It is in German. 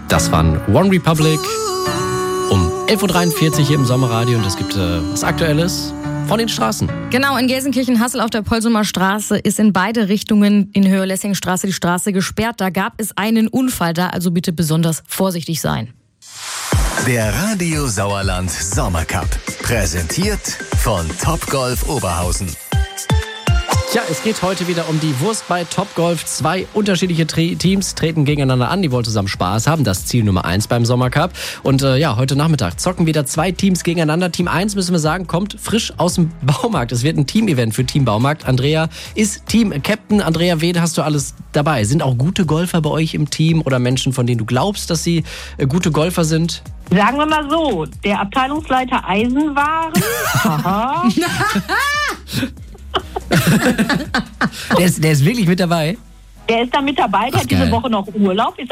Das waren One Republic um 11.43 Uhr hier im Sommerradio und es gibt was Aktuelles von den Straßen. Genau, in Gelsenkirchen-Hassel auf der Polsumer Straße ist in beide Richtungen in Höhe-Lessing-Straße die Straße gesperrt. Da gab es einen Unfall, da also bitte besonders vorsichtig sein. Der Radio Sauerland Sommercup, präsentiert von Topgolf Oberhausen. Tja, es geht heute wieder um die Wurst bei Topgolf. 2 unterschiedliche Teams treten gegeneinander an. Die wollen zusammen Spaß haben. Das Ziel Nummer 1 beim Sommercup. Und heute Nachmittag zocken wieder 2 Teams gegeneinander. Team 1, müssen wir sagen, kommt frisch aus dem Baumarkt. Es wird ein Team-Event für Team Baumarkt. Andrea ist Team-Captain. Andrea, wen hast du alles dabei? Sind auch gute Golfer bei euch im Team oder Menschen, von denen du glaubst, dass sie gute Golfer sind? Sagen wir mal so, der Abteilungsleiter Eisenwaren. Aha. Der ist wirklich mit dabei? Der ist da mit dabei, der hat diese Woche noch Urlaub.